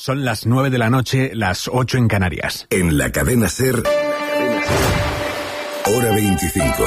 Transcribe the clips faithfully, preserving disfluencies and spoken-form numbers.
Son las nueve de la noche, las ocho en Canarias. En la cadena SER, hora veinticinco.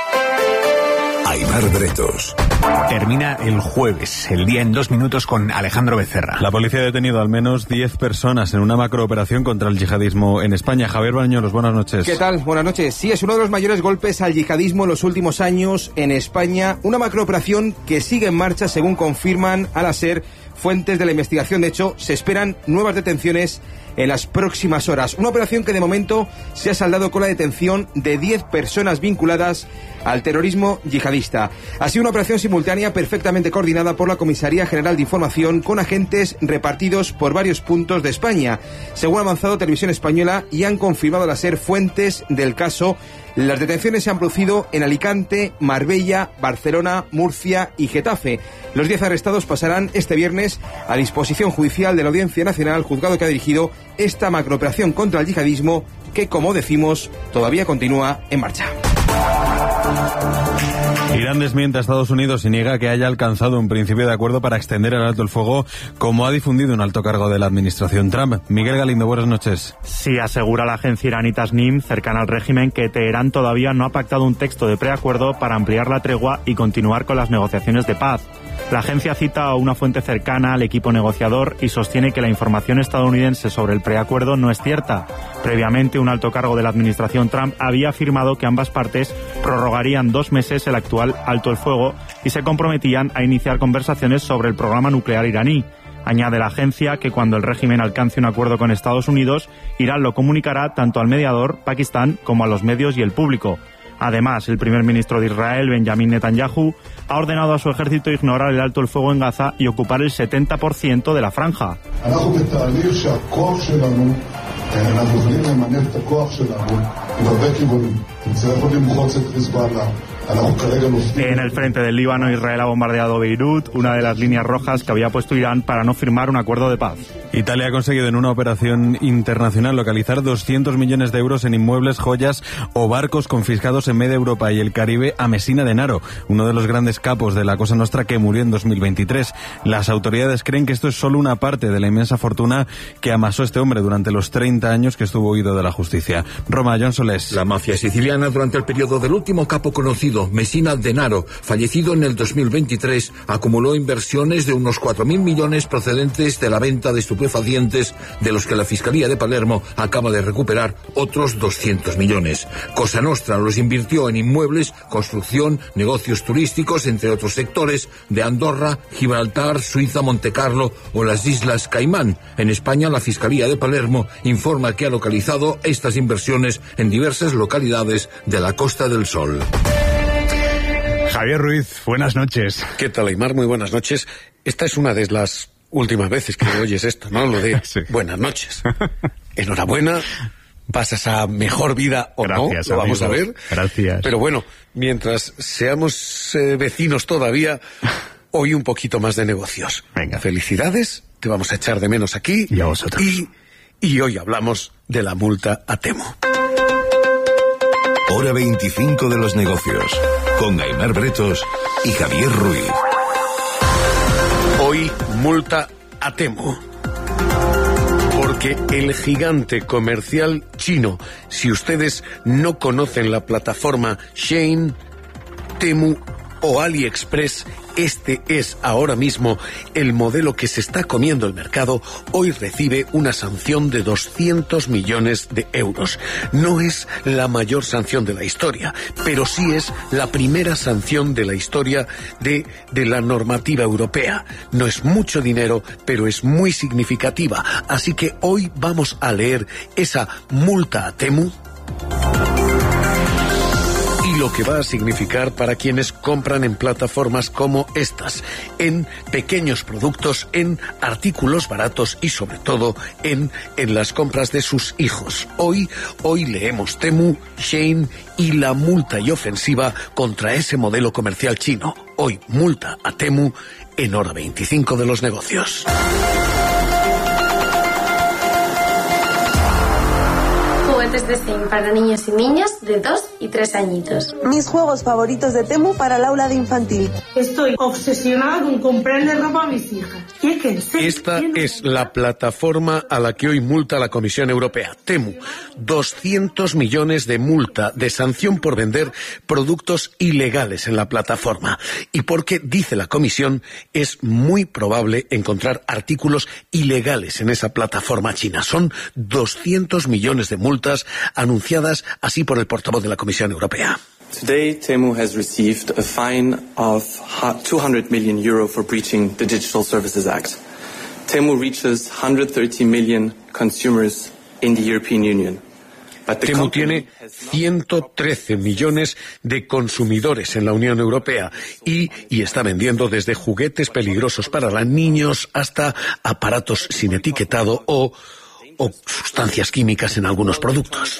Aimar Bretos. Termina el jueves, el día en dos minutos con Alejandro Becerra. La policía ha detenido al menos diez personas en una macrooperación contra el yihadismo en España. Javier Bañuelos, buenas noches. ¿Qué tal? Buenas noches. Sí, es uno de los mayores golpes al yihadismo en los últimos años en España. Una macrooperación que sigue en marcha, según confirman a la SER fuentes de la investigación. De hecho, se esperan nuevas detenciones en las próximas horas. Una operación que de momento se ha saldado con la detención de diez personas vinculadas al terrorismo yihadista. Ha sido una operación simultánea perfectamente coordinada por la Comisaría General de Información con agentes repartidos por varios puntos de España. Según ha avanzado Televisión Española y han confirmado la SER fuentes del caso, las detenciones se han producido en Alicante, Marbella, Barcelona, Murcia y Getafe. Los diez arrestados pasarán este viernes a disposición judicial de la Audiencia Nacional, juzgado que ha dirigido esta macrooperación contra el yihadismo que, como decimos, todavía continúa en marcha. Irán desmiente a Estados Unidos y niega que haya alcanzado un principio de acuerdo para extender el alto el fuego, como ha difundido un alto cargo de la administración Trump. Miguel Galindo, buenas noches. Sí, asegura la agencia iraní Tasnim, cercana al régimen, que Teherán todavía no ha pactado un texto de preacuerdo para ampliar la tregua y continuar con las negociaciones de paz. La agencia cita a una fuente cercana al equipo negociador y sostiene que la información estadounidense sobre el preacuerdo no es cierta. Previamente, un alto cargo de la administración Trump había afirmado que ambas partes prorrogarían dos meses el actual alto el fuego y se comprometían a iniciar conversaciones sobre el programa nuclear iraní. Añade la agencia que cuando el régimen alcance un acuerdo con Estados Unidos, Irán lo comunicará tanto al mediador, Pakistán, como a los medios y el público. Además, el primer ministro de Israel, Benjamin Netanyahu, ha ordenado a su ejército ignorar el alto el fuego en Gaza y ocupar el setenta por ciento de la franja. En el frente del Líbano, Israel ha bombardeado Beirut, una de las líneas rojas que había puesto Irán para no firmar un acuerdo de paz. Italia ha conseguido en una operación internacional localizar doscientos millones de euros en inmuebles, joyas o barcos confiscados en media Europa y el Caribe a Messina Denaro, uno de los grandes capos de la Cosa Nostra que murió en dos mil veintitrés. Las autoridades creen que esto es solo una parte de la inmensa fortuna que amasó este hombre durante los treinta años que estuvo huido de la justicia. Roma, John Solés. La mafia siciliana durante el periodo del último capo conocido, Messina Denaro, fallecido en el dos mil veintitrés, acumuló inversiones de unos cuatro mil millones procedentes de la venta de estupefacientes, de los que la Fiscalía de Palermo acaba de recuperar otros doscientos millones. Cosa Nostra los invirtió en inmuebles, construcción, negocios turísticos, entre otros sectores, de Andorra, Gibraltar, Suiza, Montecarlo o las Islas Caimán. En España, la Fiscalía de Palermo informa que ha localizado estas inversiones en diversas localidades de la Costa del Sol. Javier Ruiz, buenas noches. ¿Qué tal, Aimar? Muy buenas noches. Esta es una de las últimas veces que oyes esto, ¿no? Lo de sí. Buenas noches. Enhorabuena. Pasas a mejor vida o Gracias, no, lo vamos amigo. a ver. Gracias. Pero bueno, mientras seamos eh, vecinos todavía, hoy un poquito más de negocios. Venga. Felicidades, te vamos a echar de menos aquí. Y a vosotros. Y, y hoy hablamos de la multa a Temu. Hora veinticinco de los negocios, con Aimar Bretos y Javier Ruiz. Hoy multa a Temu. Porque el gigante comercial chino, si ustedes no conocen la plataforma Shein, Temu o AliExpress, este es ahora mismo el modelo que se está comiendo el mercado, hoy recibe una sanción de doscientos millones de euros. No es la mayor sanción de la historia, pero sí es la primera sanción de la historia de, de la normativa europea. No es mucho dinero, pero es muy significativa. Así que hoy vamos a leer esa multa a Temu y lo que va a significar para quienes compran en plataformas como estas, en pequeños productos, en artículos baratos y sobre todo en, en las compras de sus hijos. Hoy, hoy leemos Temu, Shein y la multa y ofensiva contra ese modelo comercial chino. Hoy multa a Temu en Hora veinticinco de los negocios. juguetes de Shein para niños y niñas de dos y tres añitos. Mis juegos favoritos de Temu para el aula de infantil. Estoy obsesionada con comprarle ropa a mis hijas. Y es que en serio, Esta es la plataforma a la que hoy multa la Comisión Europea. Temu, doscientos millones de multa, de sanción por vender productos ilegales en la plataforma. Y porque, dice la Comisión, es muy probable encontrar artículos ilegales en esa plataforma china. Son doscientos millones de multas anunciadas así por el portavoz de la Comisión Europea. Today, Temu has received a fine of two hundred million euro for breaching the Digital Services Act. Temu reaches one hundred thirty million consumers in the European Union. Temu tiene ciento trece millones de consumidores en la Unión Europea y, y está vendiendo desde juguetes peligrosos para los niños hasta aparatos sin etiquetado o, o sustancias químicas en algunos productos.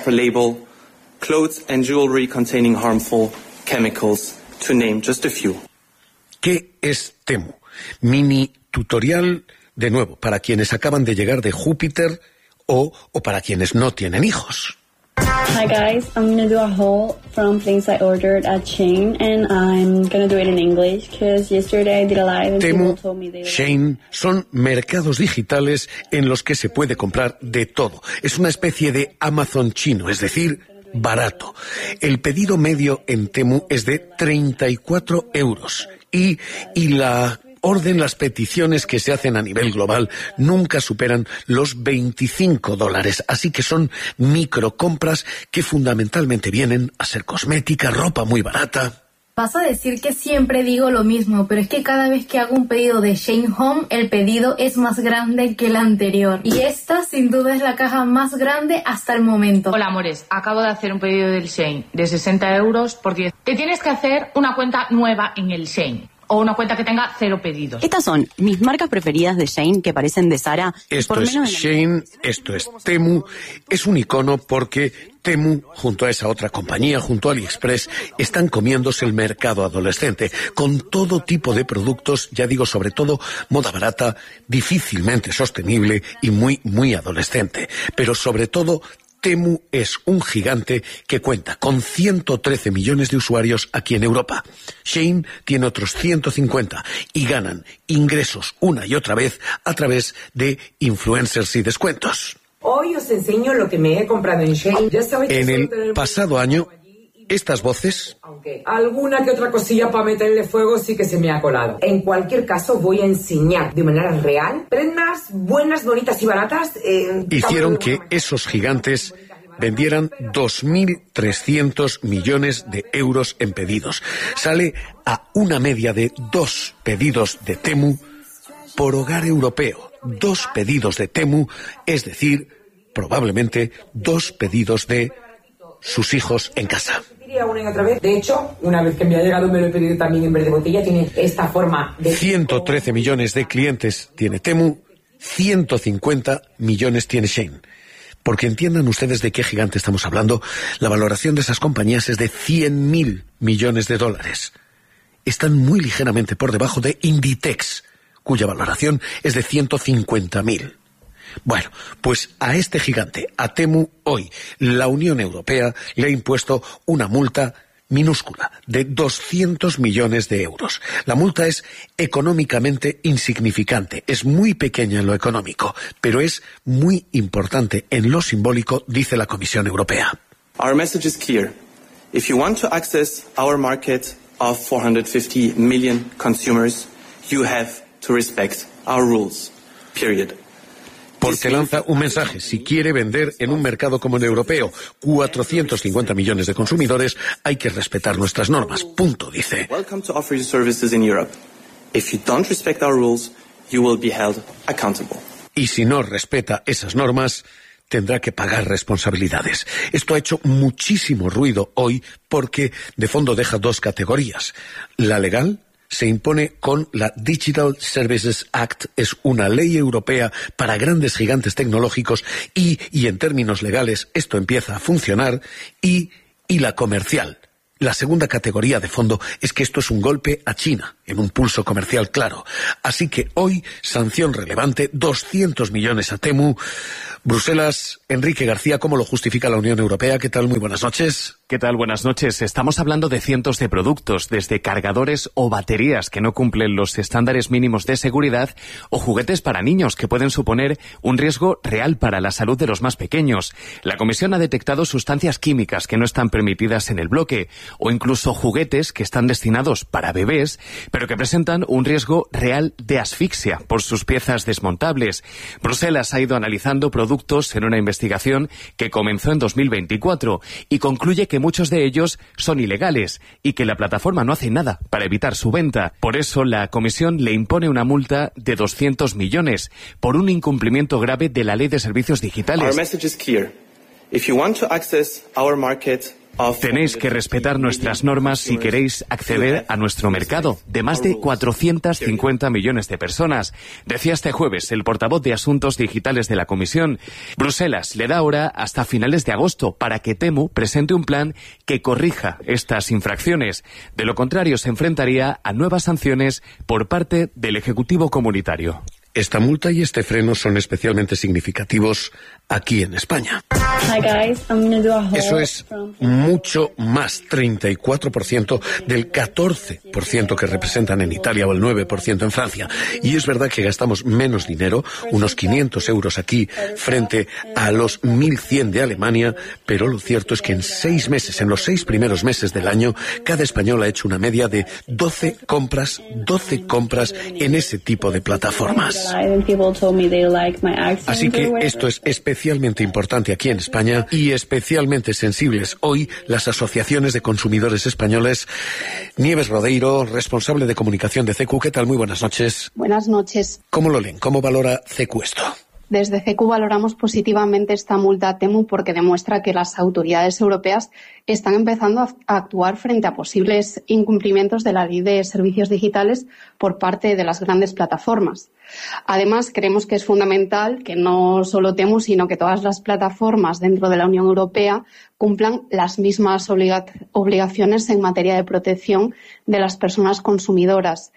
Clothes and jewelry containing harmful chemicals, to name just a few. ¿Qué es Temu? Mini tutorial, de nuevo, para quienes acaban de llegar de Júpiter o, o para quienes no tienen hijos. Hi guys, I'm going to do a haul from things I ordered at Shein and I'm going to do it in English because yesterday I did a live and Temu, people told me they Shein son mercados digitales en los que se puede comprar de todo. Es una especie de Amazon chino, es decir, barato. El pedido medio en Temu es de treinta y cuatro euros y, y la orden, las peticiones que se hacen a nivel global nunca superan los veinticinco dólares, así que son microcompras que fundamentalmente vienen a ser cosmética, ropa muy barata. Vas a decir que siempre digo lo mismo, pero es que cada vez que hago un pedido de Shein Home, el pedido es más grande que el anterior. Y esta, sin duda, es la caja más grande hasta el momento. Hola, amores. Acabo de hacer un pedido del Shein de sesenta euros porque te tienes que hacer una cuenta nueva en el Shein. O una cuenta que tenga cero pedidos. Estas son mis marcas preferidas de Shein que parecen de Zara. Esto es Shein, esto es Temu. Es un icono porque Temu, junto a esa otra compañía, junto a AliExpress, están comiéndose el mercado adolescente con todo tipo de productos, ya digo, sobre todo moda barata, difícilmente sostenible y muy, muy adolescente. Pero sobre todo, Temu es un gigante que cuenta con ciento trece millones de usuarios aquí en Europa. Shein tiene otros ciento cincuenta y ganan ingresos una y otra vez a través de influencers y descuentos. Hoy os enseño lo que me he comprado en Shein. Ya sabéis que en el pasado año, estas voces... Aunque alguna que otra cosilla para meterle fuego sí que se me ha colado. En cualquier caso, voy a enseñar de manera real prendas buenas, bonitas y baratas. Eh, hicieron que esos gigantes vendieran dos mil trescientos millones de euros en pedidos. Sale a una media de dos pedidos de Temu por hogar europeo. Dos pedidos de Temu, es decir, probablemente dos pedidos de sus hijos en casa. Una y otra vez. De hecho, una vez que me ha llegado me lo he pedido también en verde botella. Tiene esta forma de... ciento trece millones de clientes tiene Temu, ciento cincuenta millones tiene Shein. Porque entiendan ustedes de qué gigante estamos hablando, la valoración de esas compañías es de cien mil millones de dólares. Están muy ligeramente por debajo de Inditex, cuya valoración es de ciento cincuenta mil. Bueno, pues a este gigante, a Temu, hoy la Unión Europea le ha impuesto una multa minúscula de doscientos millones de euros. La multa es económicamente insignificante, es muy pequeña en lo económico, pero es muy importante en lo simbólico, dice la Comisión Europea. Our message is clear. If you want to access our market of four hundred fifty million consumers, you have to respect our rules. Period. Porque lanza un mensaje. Si quiere vender en un mercado como el europeo, cuatrocientos cincuenta millones de consumidores, hay que respetar nuestras normas. Punto, dice. Welcome to offer your services in Europe. If you don't respect our rules, you will be held accountable. Y si no respeta esas normas, tendrá que pagar responsabilidades. Esto ha hecho muchísimo ruido hoy porque de fondo deja dos categorías. La legal se impone con la Digital Services Act, es una ley europea para grandes gigantes tecnológicos y, y en términos legales esto empieza a funcionar, y, y la comercial, la segunda categoría de fondo es que esto es un golpe a China, en un pulso comercial claro. Así que hoy, sanción relevante, doscientos millones a Temu. Bruselas, Enrique García, ¿cómo lo justifica la Unión Europea? ¿Qué tal? Muy buenas noches. ¿Qué tal? Buenas noches. Estamos hablando de cientos de productos, desde cargadores o baterías que no cumplen los estándares mínimos de seguridad o juguetes para niños que pueden suponer un riesgo real para la salud de los más pequeños. La Comisión ha detectado sustancias químicas que no están permitidas en el bloque o incluso juguetes que están destinados para bebés, pero que presentan un riesgo real de asfixia por sus piezas desmontables. Bruselas ha ido analizando productos en una investigación que comenzó en dos mil veinticuatro y concluye que muchos de ellos son ilegales y que la plataforma no hace nada para evitar su venta. Por eso la Comisión le impone una multa de doscientos millones por un incumplimiento grave de la Ley de Servicios Digitales. Our message is clear. If you want to access our market, tenéis que respetar nuestras normas si queréis acceder a nuestro mercado de más de cuatrocientos cincuenta millones de personas, decía este jueves el portavoz de Asuntos Digitales de la Comisión. Bruselas le da ahora hasta finales de agosto para que Temu presente un plan que corrija estas infracciones. De lo contrario, se enfrentaría a nuevas sanciones por parte del Ejecutivo Comunitario. Esta multa y este freno son especialmente significativos aquí en España. Hi guys, I'm gonna do a haul. Eso es mucho más, treinta y cuatro por ciento del catorce por ciento que representan en Italia o el nueve por ciento en Francia. Y es verdad que gastamos menos dinero, unos quinientos euros aquí, frente a los mil cien de Alemania, pero lo cierto es que en seis meses, en los seis primeros meses del año, cada español ha hecho una media de doce compras, doce compras en ese tipo de plataformas. Así que esto es especialmente importante aquí en España y especialmente sensibles hoy las asociaciones de consumidores españoles. Nieves Rodeiro, responsable de comunicación de C E C U. ¿Qué tal? Muy buenas noches. Buenas noches. ¿Cómo lo leen? ¿Cómo valora C E C U esto? Desde C E C U valoramos positivamente esta multa a Temu porque demuestra que las autoridades europeas están empezando a actuar frente a posibles incumplimientos de la Ley de Servicios Digitales por parte de las grandes plataformas. Además, creemos que es fundamental que no solo Temu, sino que todas las plataformas dentro de la Unión Europea cumplan las mismas obliga- obligaciones en materia de protección de las personas consumidoras.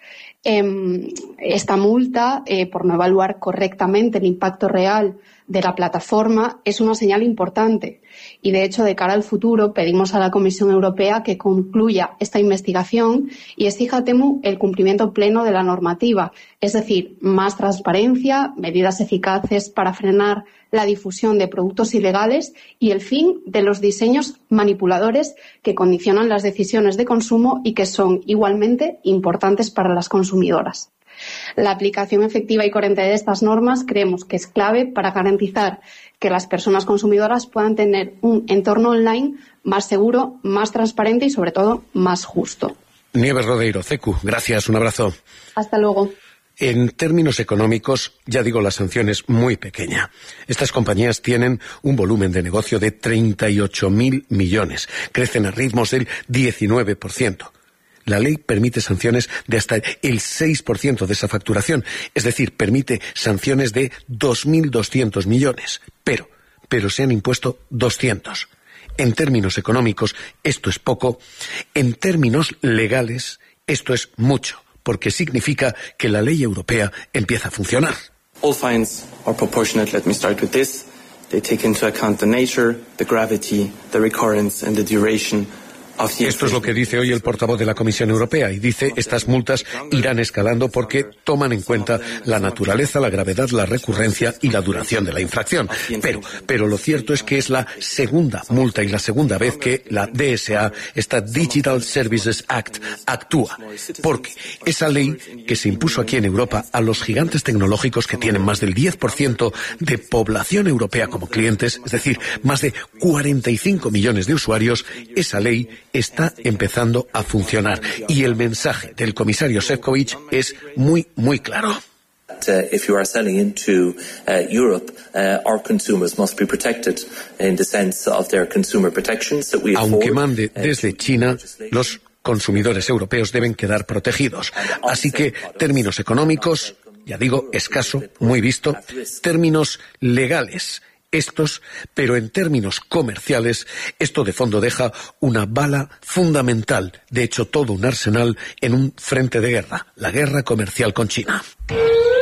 Eh, esta multa, eh, por no evaluar correctamente el impacto real de la plataforma, es una señal importante. Y, de hecho, de cara al futuro, pedimos a la Comisión Europea que concluya esta investigación y exija a Temu el cumplimiento pleno de la normativa, es decir, más transparencia, medidas eficaces para frenar la difusión de productos ilegales y el fin de los diseños manipuladores que condicionan las decisiones de consumo y que son igualmente importantes para las consumidoras. La aplicación efectiva y coherente de estas normas creemos que es clave para garantizar que las personas consumidoras puedan tener un entorno online más seguro, más transparente y, sobre todo, más justo. Nieves Rodeiro, C E C U, gracias, un abrazo. Hasta luego. En términos económicos, ya digo, la sanción es muy pequeña. Estas compañías tienen un volumen de negocio de treinta y ocho mil millones. Crecen a ritmos del diecinueve por ciento. La ley permite sanciones de hasta el seis por ciento de esa facturación, es decir, permite sanciones de dos mil doscientos millones. Pero, pero se han impuesto doscientos. En términos económicos, esto es poco. En términos legales, esto es mucho, porque significa que la ley europea empieza a funcionar. All fines are proportionate. Let me start with this. They take into account the nature, the gravity, the recurrence and the duration. Esto es lo que dice hoy el portavoz de la Comisión Europea y dice estas multas irán escalando porque toman en cuenta la naturaleza, la gravedad, la recurrencia y la duración de la infracción. Pero, pero lo cierto es que es la segunda multa y la segunda vez que la D S A, esta Digital Services Act, actúa. Porque esa ley que se impuso aquí en Europa a los gigantes tecnológicos que tienen más del diez por ciento de población europea como clientes, es decir, más de cuarenta y cinco millones de usuarios, esa ley está empezando a funcionar y el mensaje del comisario Šefčovič es muy, muy claro. Uh, if you are selling into uh, Europe, uh, our consumers must be protected in the sense of their consumer protections that we afford. Aunque mande desde China, los consumidores europeos deben quedar protegidos. Así que términos económicos, ya digo, escaso, muy visto. Términos legales, estos, pero en términos comerciales, esto de fondo deja una bala fundamental, de hecho todo un arsenal en un frente de guerra, la guerra comercial con China.